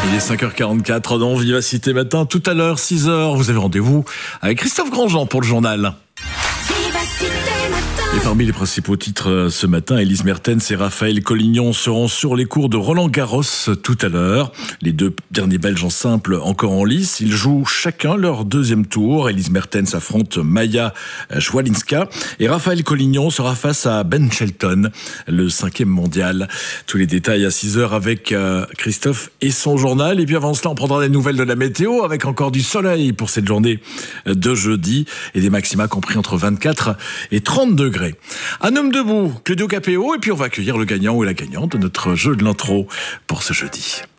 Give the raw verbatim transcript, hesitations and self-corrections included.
Il est cinq heures quarante-quatre dans Vivacité Matin. Tout à l'heure, six heures, vous avez rendez-vous avec Christophe Grandjean pour le journal. Et parmi les principaux titres ce matin, Elise Mertens et Raphaël Collignon seront sur les cours de Roland Garros tout à l'heure. Les deux derniers Belges en simple encore en lice. Ils jouent chacun leur deuxième tour. Elise Mertens affronte Maja Swialinska et Raphaël Collignon sera face à Ben Shelton, le cinquième mondial. Tous les détails à six heures avec Christophe et son journal. Et puis avant cela, on prendra des nouvelles de la météo avec encore du soleil pour cette journée de jeudi et des maxima compris entre vingt-quatre et trente degrés. Un homme debout, Claudio Capéo, et puis on va accueillir le gagnant ou la gagnante de notre jeu de l'intro pour ce jeudi.